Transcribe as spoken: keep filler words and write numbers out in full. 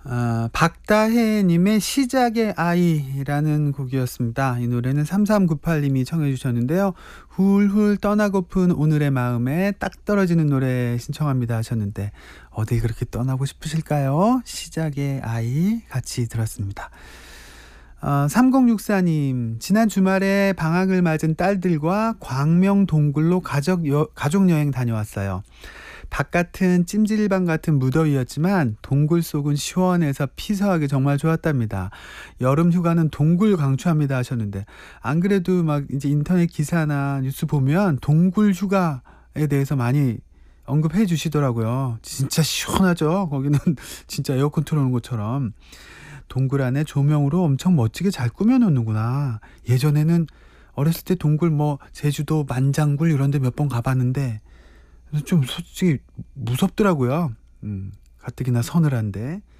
아 박다혜님의 시작의 아이라는 곡이었습니다. 이 노래는 삼삼구팔님이 청해 주셨는데요. "훌훌 떠나고픈 오늘의 마음에 딱 떨어지는 노래 신청합니다." 하셨는데 어디 그렇게 떠나고 싶으실까요? 시작의 아이 같이 들었습니다. 어 삼공육사님 지난 주말에 방학을 맞은 딸들과 광명 동굴로 가족 여 가족 여행 다녀왔어요. 바깥은 찜질방 같은 무더위였지만 동굴 속은 시원해서 피서하기 정말 좋았답니다. "여름 휴가는 동굴 강추합니다." 하셨는데 안 그래도 막 이제 인터넷 기사나 뉴스 보면 동굴 휴가에 대해서 많이 언급해 주시더라고요. 진짜 시원하죠. 거기는 진짜 에어컨 틀어 놓은 것처럼. 동굴 안에 조명으로 엄청 멋지게 잘 꾸며 놓는구나. 예전에는 어렸을 때 동굴 뭐 제주도 만장굴 이런 데 몇 번 가 봤는데 좀 솔직히 무섭더라고요. 음 가뜩이나 서늘한데.